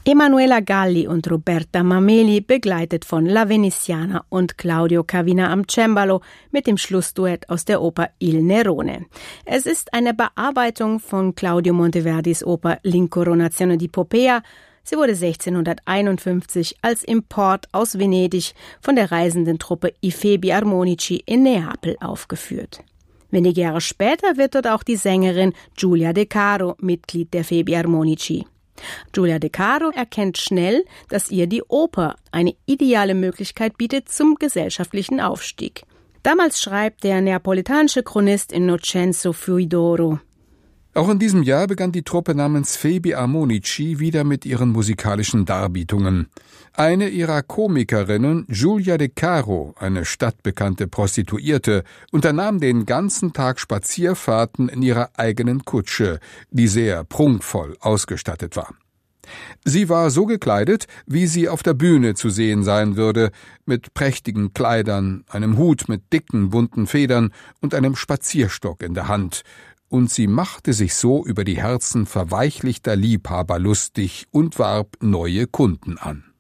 Emanuela Galli und Roberta Mameli, begleitet von La Veneziana und Claudio Cavina am Cembalo mit dem Schlussduett aus der Oper Il Nerone. Es ist eine Bearbeitung von Claudio Monteverdis Oper L'Incoronazione di Poppea. Sie wurde 1651 als Import aus Venedig von der reisenden Truppe I Febi Armonici in Neapel aufgeführt. Wenige Jahre später wird dort auch die Sängerin Giulia De Caro Mitglied der Febi Armonici. Giulia De Caro erkennt schnell, dass ihr die Oper eine ideale Möglichkeit bietet zum gesellschaftlichen Aufstieg. Damals schreibt der neapolitanische Chronist Innocenzo Fuidoro: Auch in diesem Jahr begann die Truppe namens Febi Armonici wieder mit ihren musikalischen Darbietungen. Eine ihrer Komikerinnen, Giulia De Caro, eine stadtbekannte Prostituierte, unternahm den ganzen Tag Spazierfahrten in ihrer eigenen Kutsche, die sehr prunkvoll ausgestattet war. Sie war so gekleidet, wie sie auf der Bühne zu sehen sein würde, mit prächtigen Kleidern, einem Hut mit dicken, bunten Federn und einem Spazierstock in der Hand, und sie machte sich so über die Herzen verweichlichter Liebhaber lustig und warb neue Kunden an.